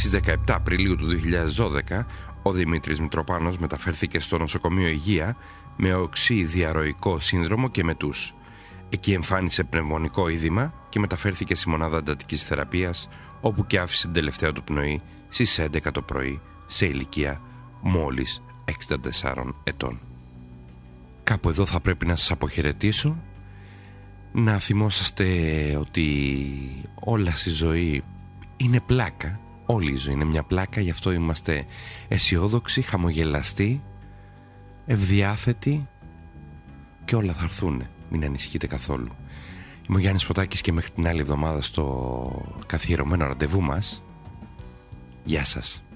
Στις 17 Απριλίου του 2012 ο Δημήτρης Μητροπάνος μεταφέρθηκε στο νοσοκομείο Υγεία με οξύ διαρροϊκό σύνδρομο και μετούς. Εκεί εμφάνισε πνευμονικό είδημα και μεταφέρθηκε στη μονάδα εντατικής θεραπείας, όπου και άφησε την τελευταία του πνοή στις 11 το πρωί σε ηλικία μόλις 64 ετών. Κάπου εδώ θα πρέπει να σας αποχαιρετήσω. Να θυμόσαστε ότι όλα στη ζωή είναι πλάκα. Όλη η ζωή είναι μια πλάκα, γι' αυτό είμαστε αισιόδοξοι, χαμογελαστοί, ευδιάθετοι και όλα θα έρθουν. Μην ανησυχείτε καθόλου. Είμαι ο Γιάννης Ποτάκης και μέχρι την άλλη εβδομάδα στο καθιερωμένο ραντεβού μας. Γεια σας.